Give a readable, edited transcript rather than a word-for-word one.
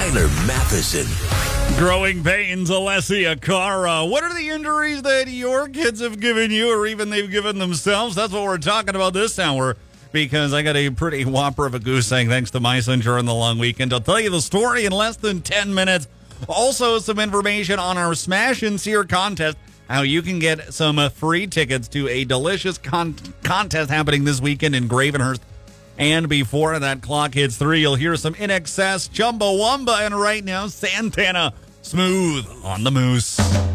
Tyler Matheson. Growing pains, Alessia Cara. What are the injuries that your kids have given you or even they've given themselves? That's what we're talking about this hour, because I got a pretty whopper of a goose egg thanks to my son during the long weekend. I'll tell you the story in less than 10 minutes. Also, some information on our Smash and Sear contest, how you can get some free tickets to a delicious contest happening this weekend in Gravenhurst. And before that clock hits 3, you'll hear some In Excess, Chumbawamba, and right now, Santana, Smooth on the Moose.